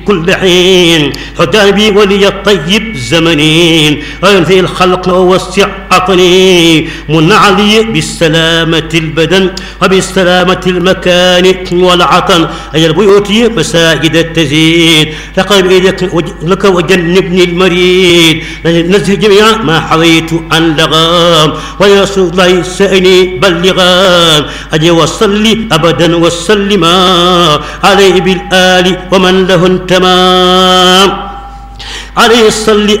كل حين حتى بي ولي الطيب زمنين وينفي الخلق ووسع عطني من علي بالسلامة البدن وبالسلامة المكان والعطن أي البيوت مساجد التزيد لقد لك وجنبني المريد نزه جميع ما حويت عن لغام ويا رسول الله سأني بلغام أجي وصلي أبدا وسلما عليه بالآل ومن له تمام عليه الصل